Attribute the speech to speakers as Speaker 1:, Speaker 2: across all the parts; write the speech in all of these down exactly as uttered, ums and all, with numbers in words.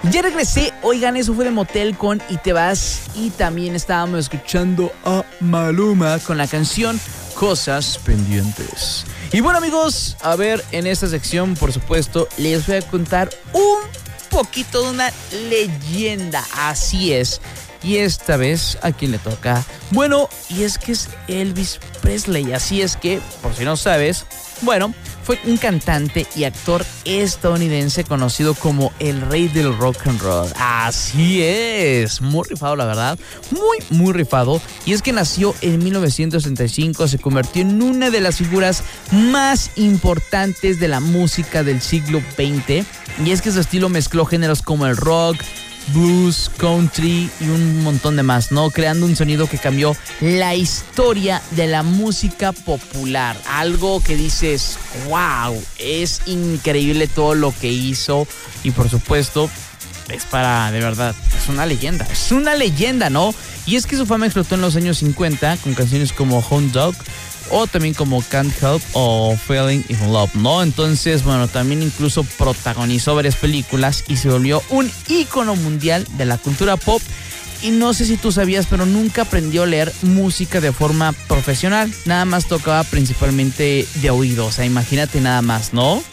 Speaker 1: Ya regresé, oigan, eso fue de Motel con Y Te Vas. Y también estábamos escuchando a Maluma con la canción Cosas Pendientes. Y bueno, amigos, a ver, en esta sección, por supuesto, les voy a contar un poquito de una leyenda. Así es. Y esta vez, ¿a quién le toca? Bueno, y es que es Elvis Presley. Así es que, por si no sabes, bueno, fue un cantante y actor estadounidense conocido como el rey del rock and roll. Así es, muy rifado la verdad, muy muy rifado. Y es que nació en mil novecientos treinta y cinco, se convirtió en una de las figuras más importantes de la música del siglo veinte. Y es que su estilo mezcló géneros como el rock, blues, country y un montón de más, ¿no? Creando un sonido que cambió la historia de la música popular. Algo que dices, wow, es increíble todo lo que hizo. Y por supuesto, es para, de verdad, es una leyenda. Es una leyenda, ¿no? Y es que su fama explotó en los años cincuenta con canciones como Hound Dog, o también como Can't Help o Falling in Love, ¿no? Entonces, bueno, también incluso protagonizó varias películas y se volvió un ícono mundial de la cultura pop. Y no sé si tú sabías, pero nunca aprendió a leer música de forma profesional. Nada más tocaba principalmente de oído. O sea, imagínate nada más, ¿no?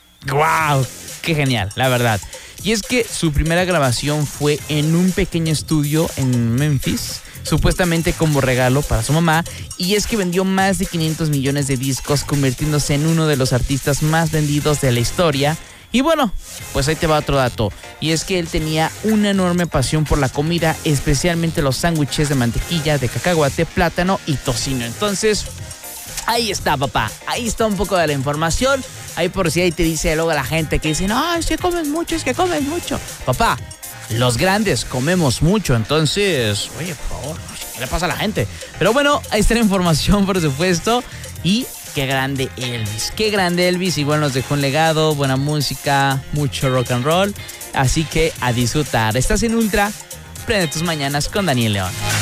Speaker 1: ¡Wow! ¡Qué genial! La verdad. Y es que su primera grabación fue en un pequeño estudio en Memphis, supuestamente como regalo para su mamá, y es que vendió más de quinientos millones de discos, convirtiéndose en uno de los artistas más vendidos de la historia. Y bueno, pues ahí te va otro dato, y es que él tenía una enorme pasión por la comida, especialmente los sándwiches de mantequilla, de cacahuate, plátano y tocino. Entonces, ahí está, papá, ahí está un poco de la información. Ahí por si ahí te dice luego la gente que dice, no, es que comes mucho, es que comes mucho. Papá, los grandes comemos mucho, entonces, oye, por favor, ¿qué le pasa a la gente? Pero bueno, ahí está la información, por supuesto. Y qué grande Elvis, qué grande Elvis. Igual nos dejó un legado, buena música, mucho rock and roll. Así que a disfrutar. Estás en Ultra, prende tus mañanas con Daniel León.